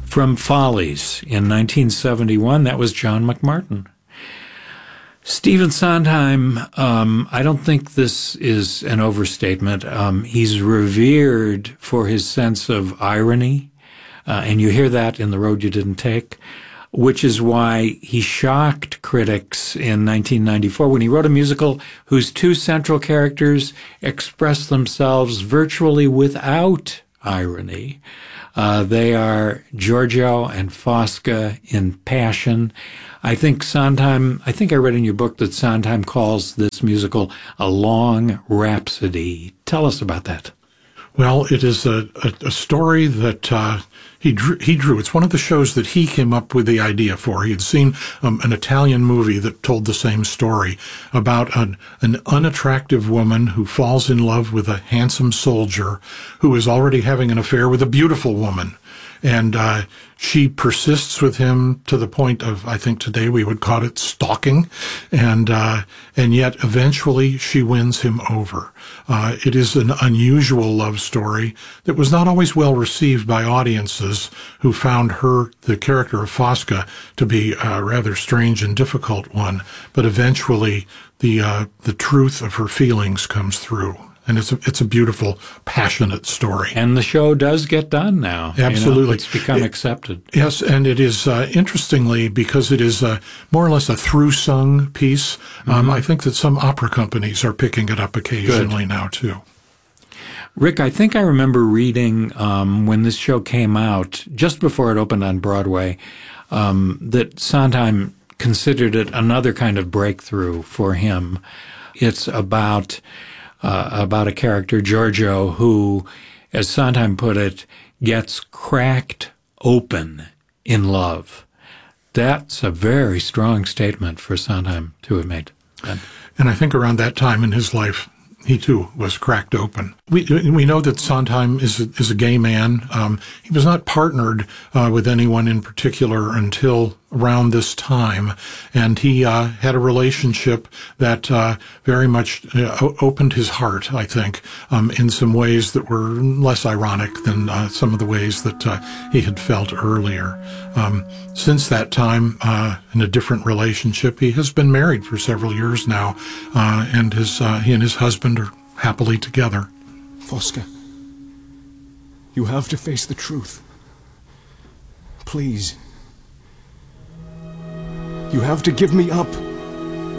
from Follies in 1971. That was John McMartin. Stephen Sondheim, I don't think this is an overstatement. He's revered for his sense of irony, and you hear that in The Road You Didn't Take, which is why he shocked critics in 1994 when he wrote a musical whose two central characters express themselves virtually without irony. They are Giorgio and Fosca in Passion. I think I read in your book that Sondheim calls this musical a long rhapsody. Tell us about that. Well, it is a story that he drew. It's one of the shows that he came up with the idea for. He had seen an Italian movie that told the same story about an unattractive woman who falls in love with a handsome soldier who is already having an affair with a beautiful woman. And she persists with him to the point of, I think today we would call it stalking, and yet eventually she wins him over. It is an unusual love story that was not always well received by audiences who found the character of Fosca, to be a rather strange and difficult one. But eventually the truth of her feelings comes through. And it's a beautiful, passionate story. And the show does get done now. Absolutely. It's become accepted. Yes, and it is, interestingly, because it is more or less a through-sung piece, I think that some opera companies are picking it up occasionally now, too. Rick, I think I remember reading when this show came out, just before it opened on Broadway, that Sondheim considered it another kind of breakthrough for him. It's about a character, Giorgio, who, as Sondheim put it, gets cracked open in love. That's a very strong statement for Sondheim to have made. And I think around that time in his life, he too was cracked open. We know that Sondheim is a gay man. He was not partnered with anyone in particular until around this time, and he had a relationship that very much opened his heart, I think, in some ways that were less ironic than some of the ways that he had felt earlier. Since that time, in a different relationship, he has been married for several years now, and he and his husband are happily together. Fosca, you have to face the truth. Please. You have to give me up.